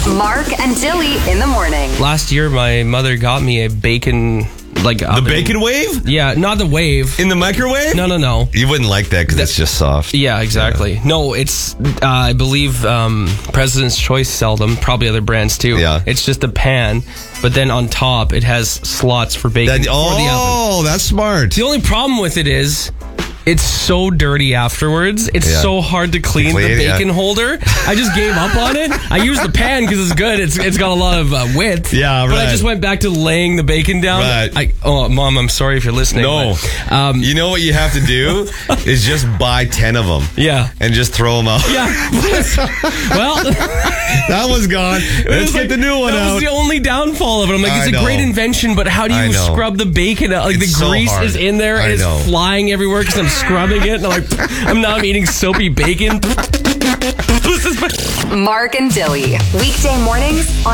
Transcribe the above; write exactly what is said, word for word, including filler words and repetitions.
Mark and Dilly in the morning. Last year, my mother got me a bacon, like The oven. bacon wave? Yeah, not the wave. In the microwave? No, no, no. You wouldn't like that because it's just soft. Yeah, exactly. Yeah. No, it's, uh, I believe um, President's Choice sell them, probably other brands too. Yeah. It's just a pan, but then on top, it has slots for bacon That, for oh, the oven. that's smart. The only problem with it is, it's so dirty afterwards. It's Yeah. so hard to clean, clean, the bacon yeah. holder. I just gave up on it. I use the pan because it's good. It's It's got a lot of uh, width. Yeah, But I right. just went back to laying the bacon down. Right. I, oh, Mom, I'm sorry if you're listening. No. But, um, You know what you have to do is just buy ten of them. Yeah. And just throw them out. Yeah. Well, That one's gone. it Let's was get like- the new one that out. was the only downfall of it. I'm like, I it's a know. great invention, but how do I you know. scrub the bacon out? Like It's the so grease hard. is in there and I it's know. flying everywhere because I'm scrubbing it. And I'm like, I'm now I'm eating soapy bacon. This is my- Mark and Dilly. Weekday mornings on